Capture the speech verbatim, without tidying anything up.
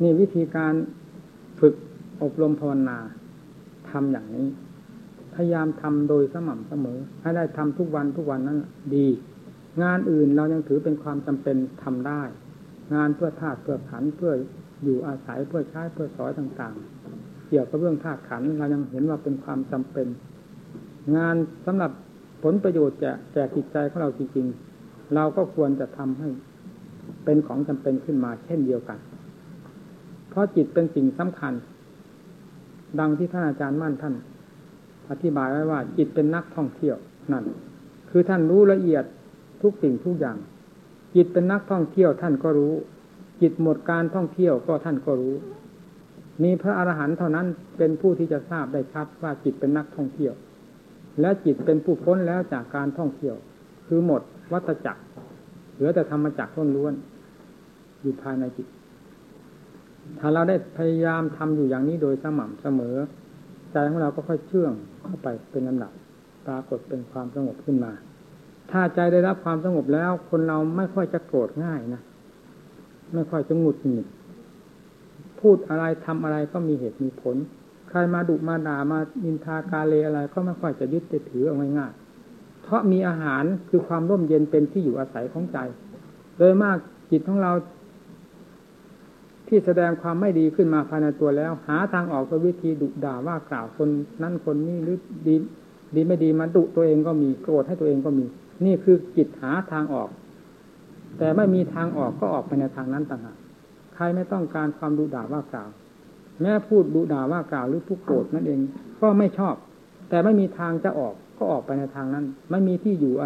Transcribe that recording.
นี่วิธีการฝึกอบรมภาวนาทำอย่างนี้พยายามทำโดยสม่ำเสมอให้ได้ทำทุกวันทุกวันนั้นดีงานอื่นเรายังถือเป็นความจำเป็นทำได้งานเพื่อธาตุเพื่อขันธ์เพื่ออยู่อาศัยเพื่อใช้เพื่อสอยต่างๆเกี่ยวกับเรื่องธาตุขันธ์เรายังเห็นว่าเป็นความจำเป็นงานสำหรับผลประโยชน์แก่แก่จิตใจของเราจริงๆเราก็ควรจะทำให้เป็นของจำเป็นขึ้นมาเช่นเดียวกันเพราะจิตเป็นสิ่งสำคัญดังที่ท่านอาจารย์มั่นท่านอธิบายไว้ว่าจิตเป็นนักท่องเที่ยวนั่นคือท่านรู้ละเอียดทุกสิ่งทุกอย่างจิตเป็นนักท่องเที่ยวท่านก็รู้จิตหมดการท่องเที่ยวก็ท่านก็รู้มีพระอรหันต์เท่านั้นเป็นผู้ที่จะทราบได้ชัดว่าจิตเป็นนักท่องเที่ยวและจิตเป็นผู้พ้นแล้วจากการท่องเที่ยวคือหมดวัฏจักรเหลือแต่ธรรมจักรล้วนๆอยู่ภายในจิตถ้าเราได้พยายามทำอยู่อย่างนี้โดยสม่ำเสมอใจของเราก็ค่อยเชื่องเข้าไปเป็นลำดับปรากฏเป็นความสงบขึ้นมาถ้าใจได้รับความสงบแล้วคนเราไม่ค่อยจะโกรธง่ายนะไม่ค่อยจะหงุดหงิดพูดอะไรทำอะไรก็มีเหตุมีผลใครมาดุมาด่ามานินทากาเลอะไรก็ไม่ค่อยจะยึดไปถือเอาง่ายๆเพราะมีอาหารคือความร่มเย็นเป็นที่อยู่อาศัยของใจโดยมากจิตของเราที่แสดงความไม่ดีขึ้นมาภายในตัวแล้วหาทางออกด้วยวิธีดุด่าว่ากล่าวคนนั้นคนนี้หรือดีดีไม่ดีมาดุตัวเองก็มีโกรธให้ตัวเองก็มีนี่คือจิตหาทางออกแต่ไม่มีทางออกก็ออกไปในทางนั้นต่างหากใครไม่ต้องการความดุด่าว่ากล่าวแม้พูดดุด่าว่ากล่าวหรือผู้โกรธนั่นเองก็ไม่ชอบแต่ไม่มีทางจะออกก็ออกไปในทางนั้นไม่มีที่อยู่